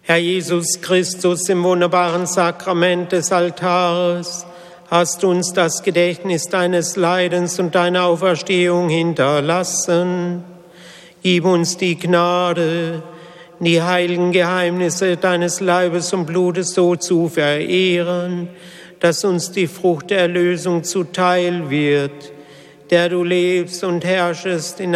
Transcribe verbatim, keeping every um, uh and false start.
Herr Jesus Christus, im wunderbaren Sakrament des Altars hast du uns das Gedächtnis deines Leidens und deiner Auferstehung hinterlassen. Gib uns die Gnade, die heiligen Geheimnisse deines Leibes und Blutes so zu verehren, dass uns die Frucht der Erlösung zuteil wird, der du lebst und herrschest in